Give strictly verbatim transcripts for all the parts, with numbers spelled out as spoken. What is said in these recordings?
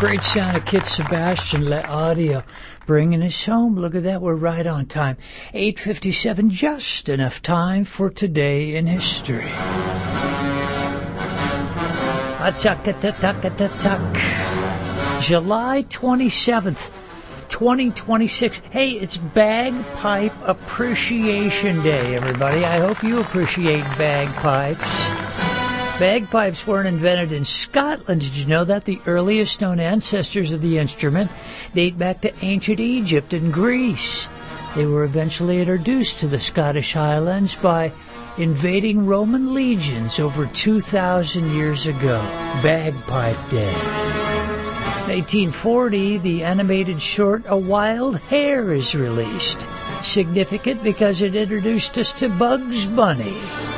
Great sound of Kit Sebastian, Le Audio, bringing us home. Look at that, we're right on time. eight fifty-seven, just enough time for Today in History. July twenty-seventh, twenty twenty-six. Hey, it's Bagpipe Appreciation Day, everybody. I hope you appreciate bagpipes. Bagpipes weren't invented in Scotland. Did you know that? The earliest known ancestors of the instrument date back to ancient Egypt and Greece. They were eventually introduced to the Scottish Highlands by invading Roman legions over two thousand years ago. Bagpipe Day. eighteen forty, the animated short A Wild Hare is released. Significant because it introduced us to Bugs Bunny.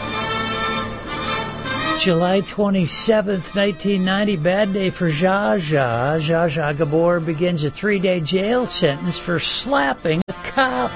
July twenty-seventh, nineteen ninety, bad day for Zsa Zsa. Zsa Zsa Gabor begins a three-day jail sentence for slapping a cop.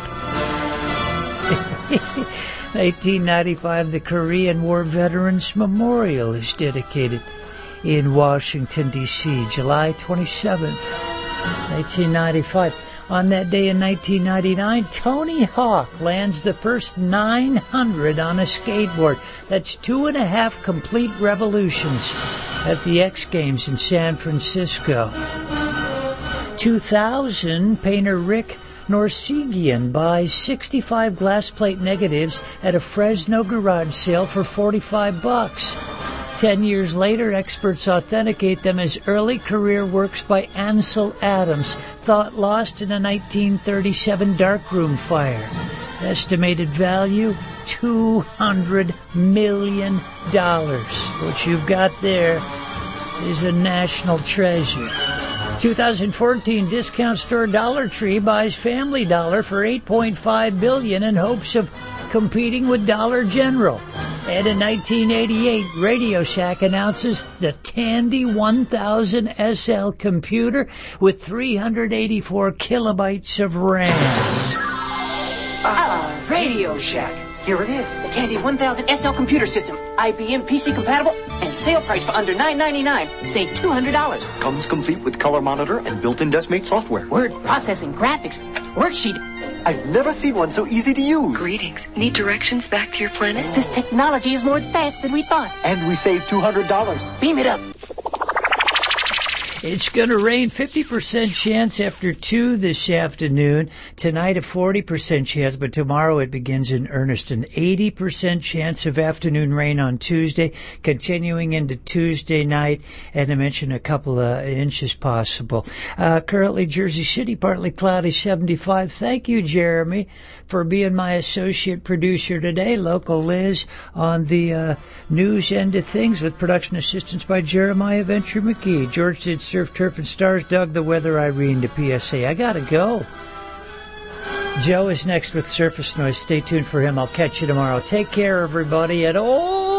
nineteen ninety-five, the Korean War Veterans Memorial is dedicated in Washington, D C July twenty-seventh, nineteen ninety-five. On that day in nineteen ninety-nine, Tony Hawk lands the first nine hundred on a skateboard. That's two and a half complete revolutions at the X Games in San Francisco. two thousand, painter Rick Norsegian buys sixty-five glass plate negatives at a Fresno garage sale for forty-five bucks. Ten years later, experts authenticate them as early career works by Ansel Adams, thought lost in a nineteen thirty-seven darkroom fire. Estimated value, two hundred million dollars. What you've got there is a national treasure. twenty fourteen, discount store Dollar Tree buys Family Dollar for eight point five billion dollars in hopes of competing with Dollar General. And in nineteen eighty-eight, Radio Shack announces the Tandy one thousand S L computer with three hundred eighty-four kilobytes of RAM. Ah, Radio Shack. Here it is. The Tandy one thousand S L computer system. I B M P C compatible and sale price for under nine ninety-nine. Save two hundred dollars. Comes complete with color monitor and built-in DeskMate software. Word processing, graphics, worksheet. I've never seen one so easy to use. Greetings. Need directions back to your planet? This technology is more advanced than we thought. And we saved two hundred dollars. Beam it up. It's going to rain, fifty percent chance after two this afternoon. Tonight a forty percent chance, but tomorrow it begins in earnest. An eighty percent chance of afternoon rain on Tuesday, continuing into Tuesday night, and I mentioned a couple of inches possible. Uh, currently Jersey City, partly cloudy, seventy-five. Thank you, Jeremy, for being my associate producer today. Local Liz on the uh, news end of things with production assistance by Jeremiah Venture McGee. George did Surf, Turf, and Stars. Doug, the weather. Irene, to P S A. I gotta go. Joe is next with Surface Noise. Stay tuned for him. I'll catch you tomorrow. Take care, everybody, at all.